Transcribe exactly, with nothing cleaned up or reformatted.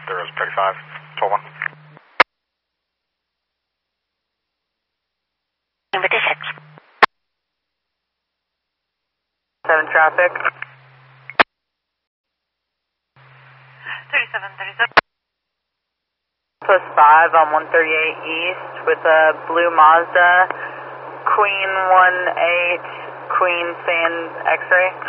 There is thirty-five, twelve one. Number two six. seven traffic. thirty-seven, thirty-seven. Plus five on one thirty-eight East with a blue Mazda, Queen one eight, Queen Fan X-ray.